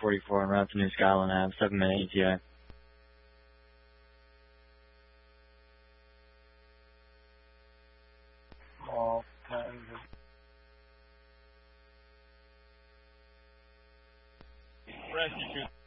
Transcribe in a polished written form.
44 en route to New Scotland Ave, 7-minute ETA. All times. Rescue